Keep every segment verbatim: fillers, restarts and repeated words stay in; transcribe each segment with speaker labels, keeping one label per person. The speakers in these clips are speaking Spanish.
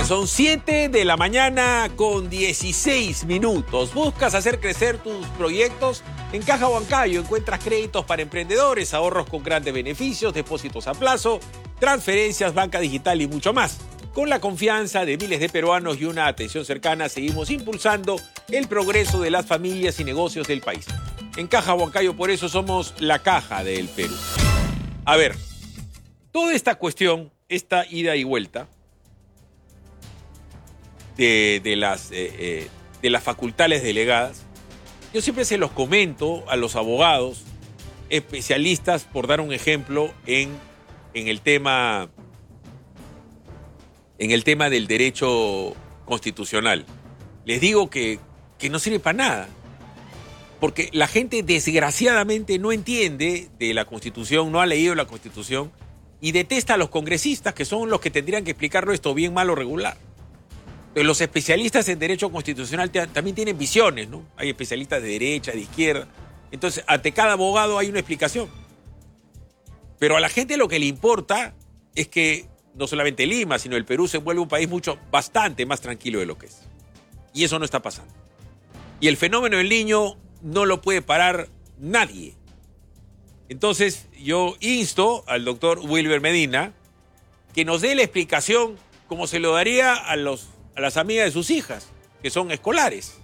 Speaker 1: Son siete de la mañana con dieciséis minutos. ¿Buscas hacer crecer tus proyectos? En Caja Huancayo encuentras créditos para emprendedores, ahorros con grandes beneficios, depósitos a plazo, transferencias, banca digital y mucho más. Con la confianza de miles de peruanos y una atención cercana, seguimos impulsando el progreso de las familias y negocios del país. En Caja Huancayo, por eso somos la caja del Perú. A ver, toda esta cuestión, esta ida y vuelta de, de, las, eh, eh, de las facultades delegadas, yo siempre se los comento a los abogados, especialistas, por dar un ejemplo, en, en el tema... en el tema del derecho constitucional. Les digo que, que no sirve para nada, porque la gente desgraciadamente no entiende de la Constitución, no ha leído la Constitución y detesta a los congresistas, que son los que tendrían que explicarlo esto bien, mal o regular. Pero los especialistas en derecho constitucional también tienen visiones, ¿no? Hay especialistas de derecha, de izquierda. Entonces, ante cada abogado hay una explicación. Pero a la gente lo que le importa es que no solamente Lima, sino el Perú se vuelve un país mucho, bastante más tranquilo de lo que es. Y eso no está pasando. Y el fenómeno del Niño no lo puede parar nadie. Entonces, yo insto al doctor Wilber Medina que nos dé la explicación como se lo daría a, los, a las amigas de sus hijas, que son escolares.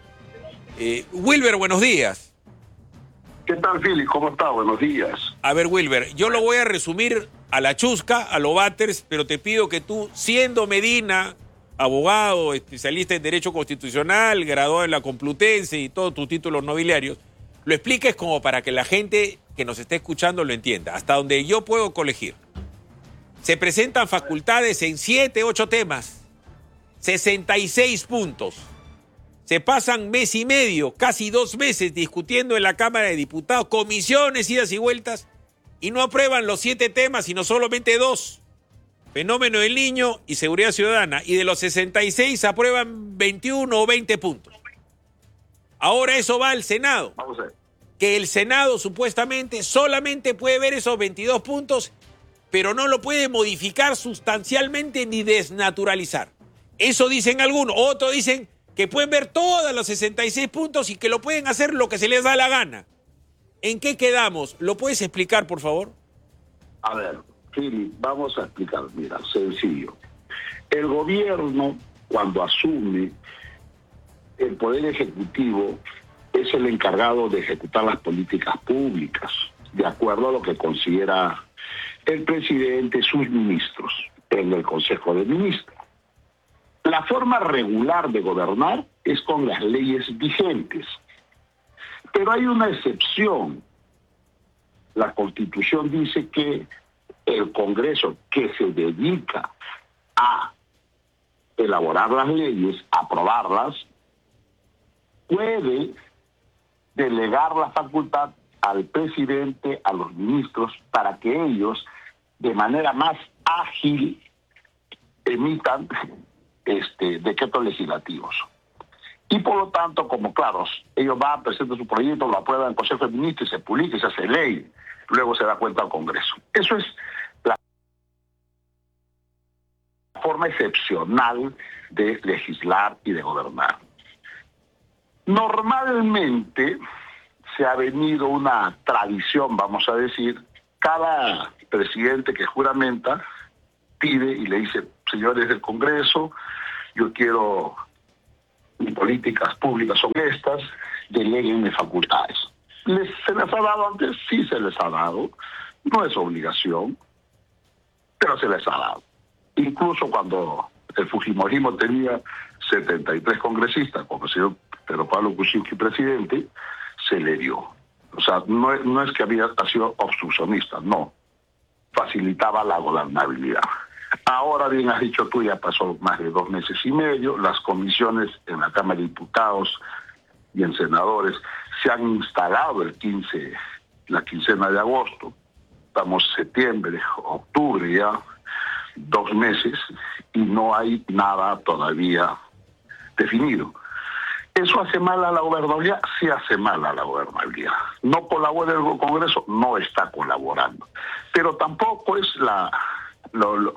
Speaker 1: Eh, Wilber, buenos días.
Speaker 2: ¿Qué tal, Philly? ¿Cómo está? Buenos días.
Speaker 1: A ver, Wilber, yo lo voy a resumir a la chusca, a lo Batters, pero te pido que tú, siendo Medina, abogado, especialista en Derecho Constitucional, graduado en la Complutense y todos tus títulos nobiliarios, lo expliques como para que la gente que nos esté escuchando lo entienda, hasta donde yo puedo colegir. Se presentan facultades en siete, ocho temas, sesenta y seis puntos. Se pasan mes y medio, casi dos meses discutiendo en la Cámara de Diputados, comisiones, idas y vueltas, y no aprueban los siete temas, sino solamente dos. Fenómeno del Niño y seguridad ciudadana. Y de los sesenta y seis aprueban veintiuno o veinte puntos. Ahora eso va al Senado.
Speaker 2: Vamos a ver.
Speaker 1: Que el Senado supuestamente solamente puede ver esos veintidós puntos, pero no lo puede modificar sustancialmente ni desnaturalizar. Eso dicen algunos. Otros dicen que pueden ver todos los sesenta y seis puntos y que lo pueden hacer lo que se les da la gana. ¿En qué quedamos? ¿Lo puedes explicar, por favor?
Speaker 2: A ver, Philly, vamos a explicar. Mira, sencillo. El gobierno, cuando asume el poder ejecutivo, es el encargado de ejecutar las políticas públicas, de acuerdo a lo que considera el presidente y sus ministros en el Consejo de Ministros. La forma regular de gobernar es con las leyes vigentes. Pero hay una excepción. La Constitución dice que el Congreso, que se dedica a elaborar las leyes, aprobarlas, puede delegar la facultad al presidente, a los ministros, para que ellos, de manera más ágil, emitan este, decretos legislativos. Y por lo tanto, como claro, ellos van, presentan su proyecto, lo aprueban en el Consejo de Ministros y se publica y se hace ley. Luego se da cuenta al Congreso. Eso es la forma excepcional de legislar y de gobernar. Normalmente se ha venido una tradición, vamos a decir, cada presidente que juramenta pide y le dice, señores del Congreso, yo quiero... mis políticas públicas son estas, deleguen mis facultades. ¿Les, ¿Se les ha dado antes? Sí se les ha dado. No es obligación, pero se les ha dado. Incluso cuando el fujimorismo tenía setenta y tres congresistas, como el señor Pedro Pablo Kuczynski presidente, se le dio. O sea, no, no es que había sido obstruccionista, no. Facilitaba la gobernabilidad. Ahora bien has dicho tú, ya pasó más de dos meses y medio, las comisiones en la Cámara de Diputados y en senadores se han instalado el quince, la quincena de agosto, estamos septiembre, octubre ya, dos meses, y no hay nada todavía definido. ¿Eso hace mal a la gobernabilidad? Sí hace mal a la gobernabilidad. No colabora el Congreso, no está colaborando. Pero tampoco es la... Lo, lo,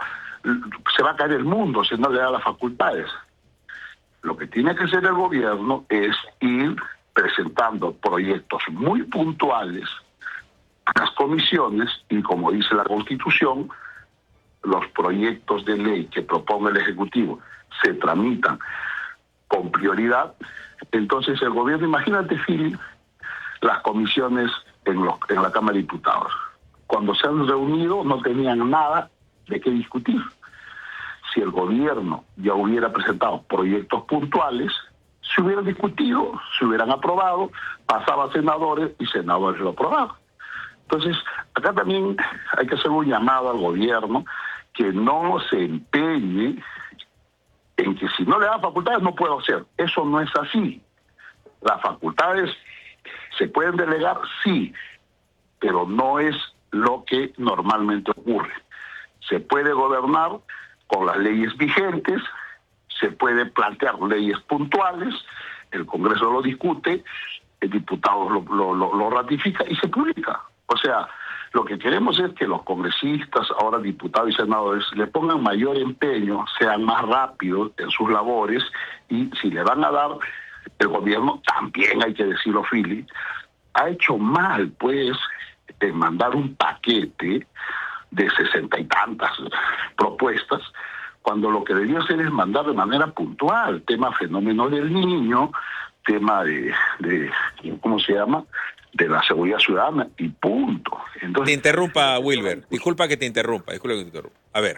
Speaker 2: se va a caer el mundo si no le da las facultades. Lo que tiene que hacer el gobierno es ir presentando proyectos muy puntuales a las comisiones y, como dice la Constitución, los proyectos de ley que propone el Ejecutivo se tramitan con prioridad. Entonces el gobierno, imagínate, Philip, las comisiones en, los, en la Cámara de Diputados. Cuando se han reunido no tenían nada de qué discutir. Si el gobierno ya hubiera presentado proyectos puntuales, se hubieran discutido, se hubieran aprobado, pasaba a senadores y senadores lo aprobaban. Entonces, acá también hay que hacer un llamado al gobierno que no se empeñe en que si no le dan facultades no puedo hacer. Eso no es así. Las facultades se pueden delegar, sí, pero no es lo que normalmente ocurre. Se puede gobernar con las leyes vigentes, se puede plantear leyes puntuales, el Congreso lo discute, el diputado lo, lo, lo, lo ratifica y se publica. O sea, lo que queremos es que los congresistas, ahora diputados y senadores, le pongan mayor empeño, sean más rápidos en sus labores, y si le van a dar, el gobierno, también hay que decirlo, Philip, ha hecho mal, pues, en mandar un paquete de sesenta y tantas propuestas, cuando lo que debería hacer es mandar de manera puntual, tema fenómeno del niño, tema de, de ¿cómo se llama?, de la seguridad ciudadana, y punto. Entonces,
Speaker 1: te interrumpa, Wilber, disculpa que te interrumpa, disculpa que te interrumpa. A ver,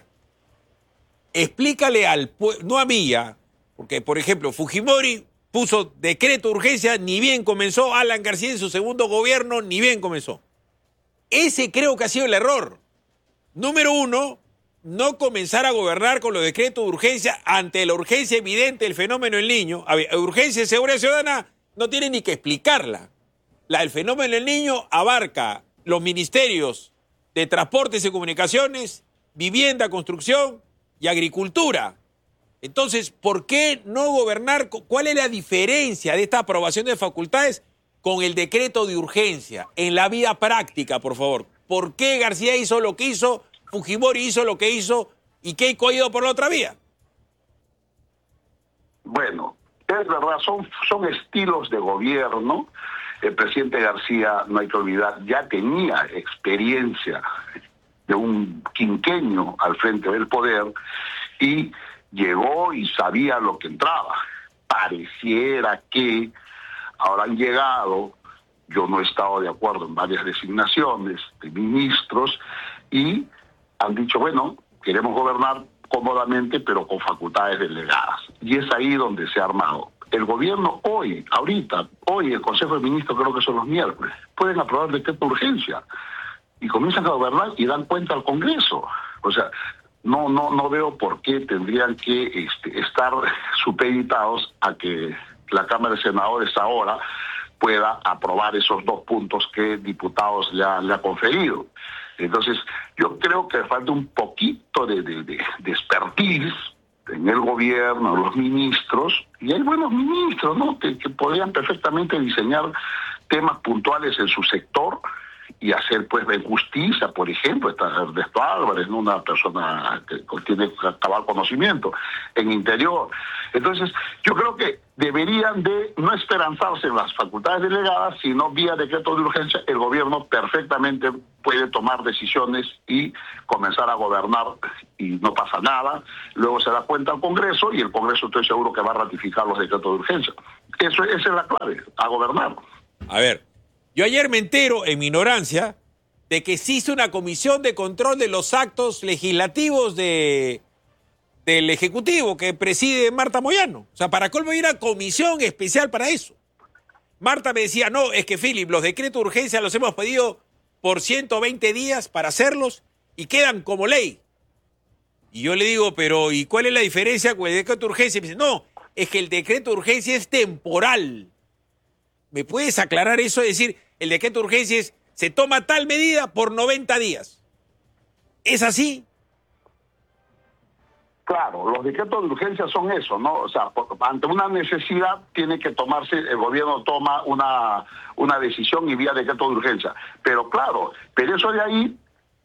Speaker 1: explícale al pueblo, no a mí ya, porque, por ejemplo, Fujimori puso decreto de urgencia, ni bien comenzó. Alan García en su segundo gobierno, ni bien comenzó. Ese creo que ha sido el error. Número uno, no comenzar a gobernar con los decretos de urgencia ante la urgencia evidente del fenómeno del niño. A ver, urgencia de seguridad ciudadana no tiene ni que explicarla. La del fenómeno del niño abarca los ministerios de Transportes y Comunicaciones, Vivienda, Construcción y Agricultura. Entonces, ¿por qué no gobernar? ¿Cuál es la diferencia de esta aprobación de facultades con el decreto de urgencia? En la vida práctica, por favor. ¿Por qué García hizo lo que hizo, Fujimori hizo lo que hizo y Keiko ha ido por la otra vía?
Speaker 2: Bueno, es verdad, son, son estilos de gobierno. El presidente García, no hay que olvidar, ya tenía experiencia de un quinquenio al frente del poder y llegó y sabía lo que entraba. Pareciera que ahora han llegado, yo no he estado de acuerdo en varias designaciones de ministros, y han dicho, bueno, queremos gobernar cómodamente pero con facultades delegadas. Y es ahí donde se ha armado. El gobierno hoy, ahorita, hoy el Consejo de Ministros, creo que son los miércoles, pueden aprobar decreto de urgencia y comienzan a gobernar y dan cuenta al Congreso. O sea, no no no veo por qué tendrían que este, estar supeditados a que la Cámara de Senadores ahora pueda aprobar esos dos puntos que diputados le ha, le ha conferido. Entonces, yo creo que falta un poquito de, de, de, de expertise en el gobierno, los ministros, y hay buenos ministros, ¿no?, que, que podrían perfectamente diseñar temas puntuales en su sector y hacer, pues, en justicia, por ejemplo. Está Ernesto Álvarez, ¿no?, una persona que tiene cabal conocimiento en interior. Entonces, yo creo que deberían de no esperanzarse en las facultades delegadas, sino vía decreto de urgencia, el gobierno perfectamente puede tomar decisiones y comenzar a gobernar y no pasa nada. Luego se da cuenta al Congreso y el Congreso, estoy seguro, que va a ratificar los decretos de urgencia. Eso, esa es la clave, a gobernar.
Speaker 1: A ver, yo ayer me entero, en mi ignorancia, de que existe una comisión de control de los actos legislativos de, del Ejecutivo que preside Marta Moyano. O sea, ¿para colmo hay una comisión especial para eso? Marta me decía, no, es que, Philip, los decretos de urgencia los hemos pedido por ciento veinte días para hacerlos y quedan como ley. Y yo le digo, pero ¿y cuál es la diferencia con el decreto de urgencia? Y me dice, no, es que el decreto de urgencia es temporal. ¿Me puedes aclarar eso? Es decir, el decreto de urgencia es, se toma tal medida por noventa días. ¿Es así?
Speaker 2: Claro, los decretos de urgencia son eso, ¿no? O sea, por, ante una necesidad tiene que tomarse, el gobierno toma una, una decisión y vía decreto de urgencia. Pero claro, pero eso de ahí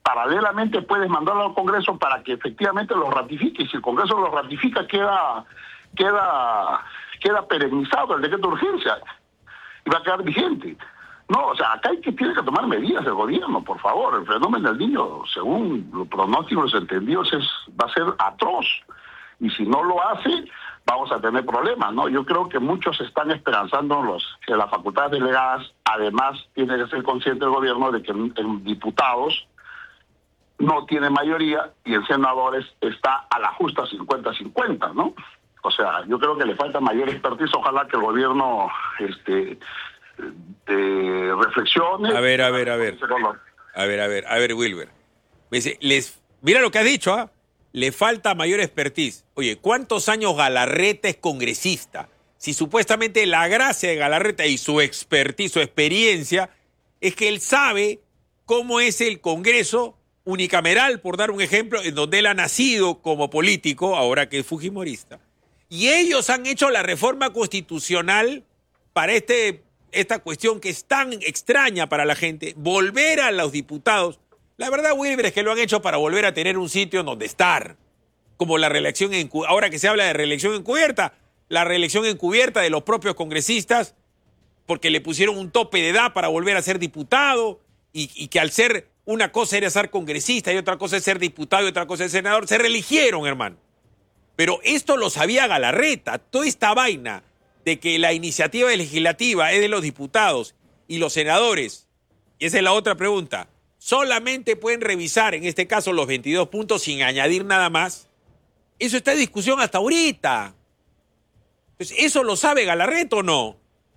Speaker 2: paralelamente puedes mandarlo al Congreso para que efectivamente lo ratifique. Y si el Congreso lo ratifica, queda, queda, queda perennizado el decreto de urgencia y va a quedar vigente. No, o sea, acá hay que, tiene que tomar medidas el gobierno, por favor. El fenómeno del niño, según los pronósticos entendidos, es, va a ser atroz. Y si no lo hace, vamos a tener problemas, ¿no? Yo creo que muchos están esperanzando en, los, en las facultades delegadas. Además, tiene que ser consciente el gobierno de que en, en diputados no tiene mayoría y en senadores está a la justa cincuenta cincuenta, ¿no? O sea, yo creo que le falta mayor expertise. Ojalá que el gobierno este, de reflexione.
Speaker 1: A ver, a ver, a ver. A ver, a ver, a ver, Wilber. Les, mira lo que has dicho, ¿ah? ¿eh? Le falta mayor expertise. Oye, ¿cuántos años Galarreta es congresista? Si supuestamente la gracia de Galarreta y su expertise, su experiencia, es que él sabe cómo es el Congreso unicameral, por dar un ejemplo, en donde él ha nacido como político, ahora que es fujimorista. Y ellos han hecho la reforma constitucional para este, esta cuestión que es tan extraña para la gente, volver a los diputados. La verdad, Wilber, es que lo han hecho para volver a tener un sitio en donde estar, como la reelección encubierta. Ahora que se habla de reelección encubierta, la reelección encubierta de los propios congresistas, porque le pusieron un tope de edad para volver a ser diputado, y, y que al ser una cosa era ser congresista y otra cosa es ser diputado y otra cosa es senador, se reeligieron, hermano. Pero esto lo sabía Galarreta, toda esta vaina de que la iniciativa legislativa es de los diputados y los senadores, y esa es la otra pregunta, solamente pueden revisar, en este caso, los veintidós puntos sin añadir nada más. Eso está en discusión hasta ahorita. Entonces, ¿eso lo sabe Galarreta o no?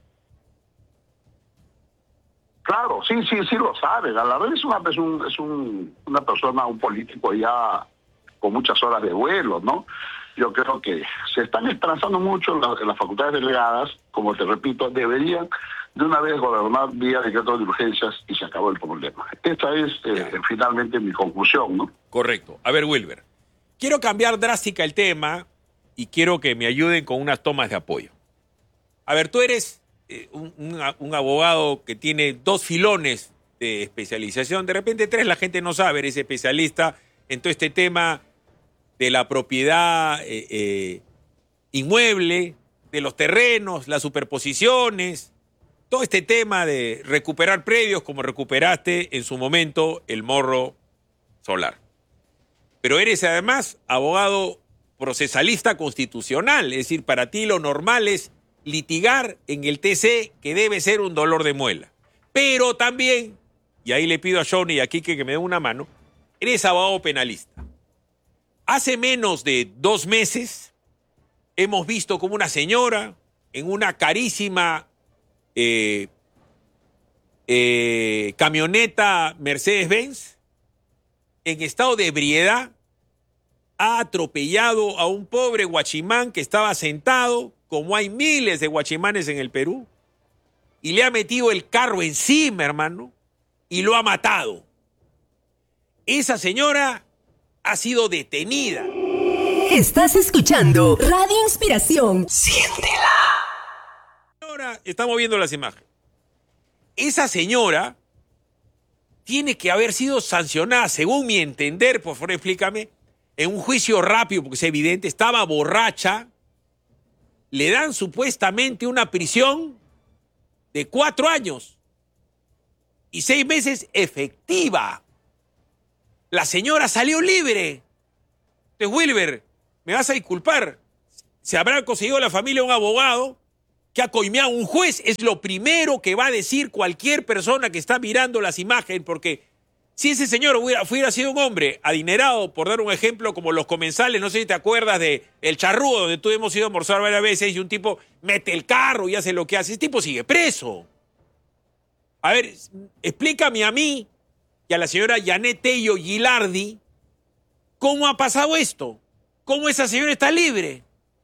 Speaker 2: Claro, sí, sí, sí lo sabe. Galarreta es, una, es, un, es un, una persona, un político ya con muchas horas de vuelo, ¿no? Yo creo que se están esperanzando mucho en, la, en las facultades delegadas, como te repito, deberían de una vez gobernar vía decreto de urgencias y se acabó el problema. Esta es eh, finalmente mi conclusión, ¿no?
Speaker 1: Correcto. A ver, Wilber, quiero cambiar drástica el tema y quiero que me ayuden con unas tomas de apoyo. A ver, tú eres eh, un, un, un abogado que tiene dos filones de especialización, de repente tres la gente no sabe, eres especialista en todo este tema de la propiedad eh, eh, inmueble, de los terrenos, las superposiciones, todo este tema de recuperar predios como recuperaste en su momento el Morro Solar. Pero eres además abogado procesalista constitucional, es decir, para ti lo normal es litigar en el T C, que debe ser un dolor de muela. Pero también, y ahí le pido a Johnny y a Quique que me den una mano, eres abogado penalista. Hace menos de dos meses hemos visto como una señora en una carísima eh, eh, camioneta Mercedes-Benz, en estado de ebriedad, ha atropellado a un pobre guachimán que estaba sentado, como hay miles de guachimanes en el Perú, y le ha metido el carro encima, hermano, y lo ha matado. Esa señora ha sido detenida.
Speaker 3: Estás escuchando Radio Inspiración.
Speaker 1: Siéntela. Ahora estamos viendo las imágenes. Esa señora tiene que haber sido sancionada, según mi entender, por favor explícame, en un juicio rápido, porque es evidente, estaba borracha, le dan supuestamente una prisión de cuatro años y seis meses efectiva. La señora salió libre. Entonces, Wilber, me vas a disculpar, se habrá conseguido la familia un abogado que ha coimeado a un juez. Es lo primero que va a decir cualquier persona que está mirando las imágenes, porque si ese señor hubiera, hubiera sido un hombre adinerado, por dar un ejemplo, como los comensales, no sé si te acuerdas de El Charrúa, donde tú hemos ido a almorzar varias veces y un tipo mete el carro y hace lo que hace, ese tipo sigue preso. A ver, explícame a mí y a la señora Janet Tello Gilardi cómo ha pasado esto, cómo esa señora está libre.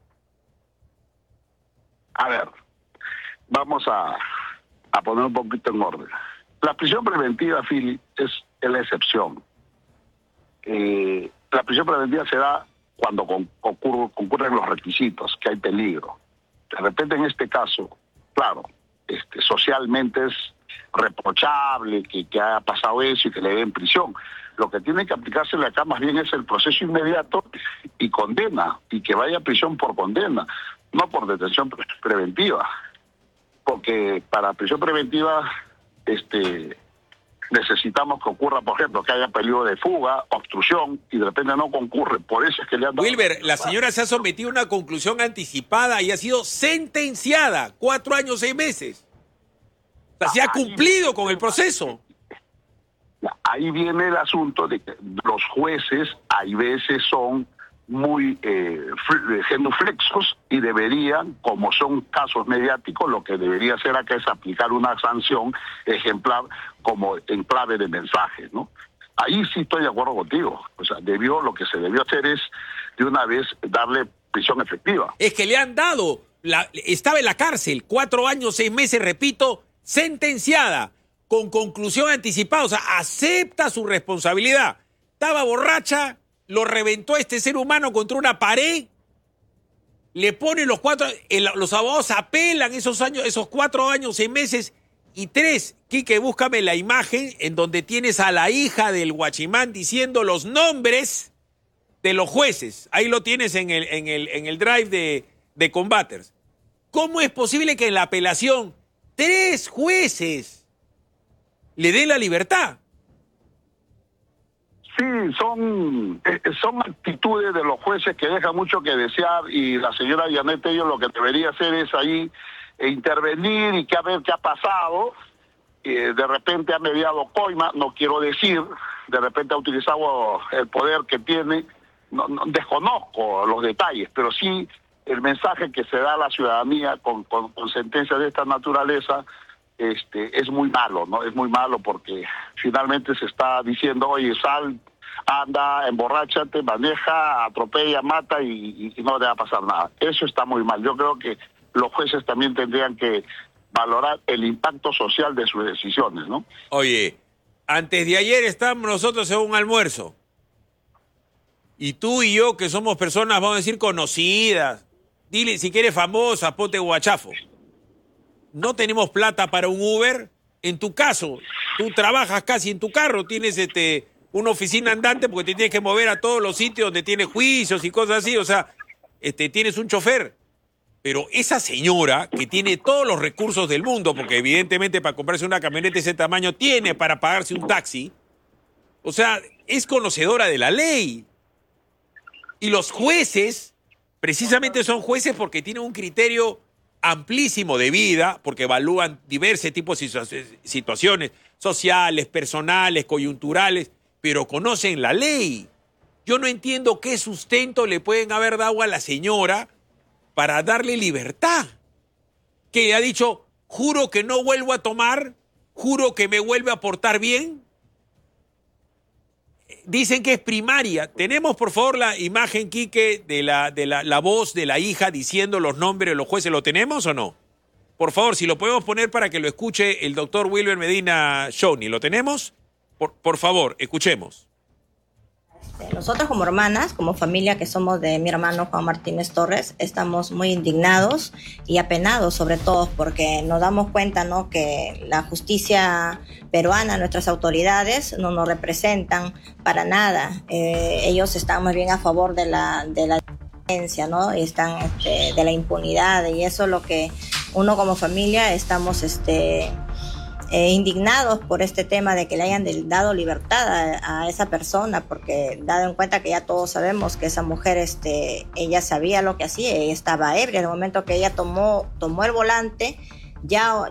Speaker 2: A ver, vamos a, a poner un poquito en orden. La prisión preventiva, Philly, es la excepción. Eh, la prisión preventiva se da cuando con, concurren, concurren los requisitos, que hay peligro. De repente, en este caso, claro, este, socialmente es reprochable que, que haya pasado eso y que le den prisión. Lo que tiene que aplicársele acá más bien es el proceso inmediato y condena, y que vaya a prisión por condena, no por detención pre- preventiva. Porque para prisión preventiva este necesitamos que ocurra, por ejemplo, que haya peligro de fuga, obstrucción, y de repente no concurre. Por eso es que le han dado...
Speaker 1: Wilber, la señora se ha sometido a una conclusión anticipada y ha sido sentenciada cuatro años, seis meses. O sea, se ha cumplido con el proceso.
Speaker 2: Ahí viene el asunto de que los jueces, hay veces son muy eh, genuflexos y deberían, como son casos mediáticos, lo que debería hacer acá es aplicar una sanción ejemplar como en clave de mensaje, ¿no? Ahí sí estoy de acuerdo contigo. O sea, debió, lo que se debió hacer es de una vez darle prisión efectiva.
Speaker 1: Es que le han dado, la, estaba en la cárcel, cuatro años, seis meses, repito, sentenciada, con conclusión anticipada, o sea, acepta su responsabilidad. Estaba borracha, lo reventó a este ser humano contra una pared, le ponen los cuatro, el, los abogados apelan esos años, esos cuatro años, seis meses y tres. Quique, búscame la imagen en donde tienes a la hija del guachimán diciendo los nombres de los jueces. Ahí lo tienes en el, en el, en el drive de, de Combaters. ¿Cómo es posible que en la apelación tres jueces le den la libertad?
Speaker 2: Sí, son eh, son actitudes de los jueces que dejan mucho que desear, y la señora Janet Tello lo que debería hacer es ahí eh, intervenir y que a ver qué ha pasado. Eh, de repente ha mediado coima, no quiero decir, de repente ha utilizado el poder que tiene, no, no, desconozco los detalles, pero sí el mensaje que se da a la ciudadanía con, con, con sentencias de esta naturaleza este es muy malo, ¿no? Es muy malo porque finalmente se está diciendo, oye, sal, anda, emborráchate, maneja, atropella, mata y, y no le va a pasar nada. Eso está muy mal. Yo creo que los jueces también tendrían que valorar el impacto social de sus decisiones, ¿no?
Speaker 1: Oye, antes de ayer estábamos nosotros en un almuerzo. Y tú y yo, que somos personas, vamos a decir, conocidas, dile, si quieres famosas, ponte guachafo. No tenemos plata para un Uber. En tu caso, tú trabajas casi en tu carro, tienes este una oficina andante porque te tienes que mover a todos los sitios donde tienes juicios y cosas así, o sea, este, tienes un chofer. Pero esa señora que tiene todos los recursos del mundo, porque evidentemente para comprarse una camioneta de ese tamaño tiene para pagarse un taxi, o sea, es conocedora de la ley. Y los jueces, precisamente son jueces porque tienen un criterio amplísimo de vida, porque evalúan diversos tipos de situaciones sociales, personales, coyunturales, pero conocen la ley. Yo no entiendo qué sustento le pueden haber dado a la señora para darle libertad. Que ha dicho, juro que no vuelvo a tomar, juro que me vuelve a portar bien. Dicen que es primaria. Tenemos, por favor, la imagen, Quique, de la, de la, la voz de la hija diciendo los nombres de los jueces. ¿Lo tenemos o no? Por favor, si lo podemos poner para que lo escuche el doctor Wilber Medina Shawnee. ¿Lo tenemos? Por, por favor, escuchemos.
Speaker 4: Nosotros como hermanas, como familia que somos de mi hermano Juan Martínez Torres, estamos muy indignados y apenados sobre todo porque nos damos cuenta, ¿no?, que la justicia peruana, nuestras autoridades no nos representan para nada. Eh, ellos están más bien a favor de la de la violencia, ¿no? Y están este, de la impunidad, y eso es lo que uno como familia estamos este Eh, indignados por este tema de que le hayan dado libertad a, a esa persona, porque dado en cuenta que ya todos sabemos que esa mujer, este, ella sabía lo que hacía, ella estaba ebria. En el momento que ella tomó, tomó el volante, ya